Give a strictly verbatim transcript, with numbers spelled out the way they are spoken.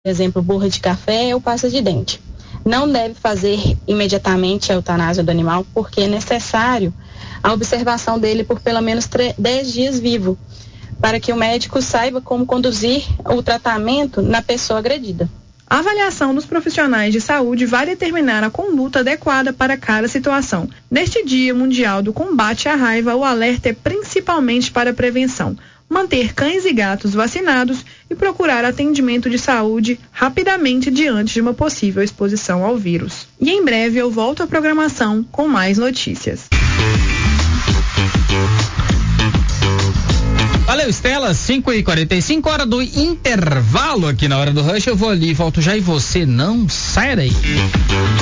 exemplo, borra de café ou pasta de dente. Não deve fazer imediatamente a eutanásia do animal, porque é necessário a observação dele por pelo menos dez dias vivo, para que o médico saiba como conduzir o tratamento na pessoa agredida. A avaliação dos profissionais de saúde vai determinar a conduta adequada para cada situação. Neste Dia Mundial do Combate à Raiva, o alerta é principalmente para a prevenção. Manter cães e gatos vacinados e procurar atendimento de saúde rapidamente diante de uma possível exposição ao vírus. E em breve eu volto à programação com mais notícias. Valeu, Estela, cinco e quarenta e cinco, hora do intervalo aqui na Hora do Rush. Eu vou ali, volto já e você não sai daí.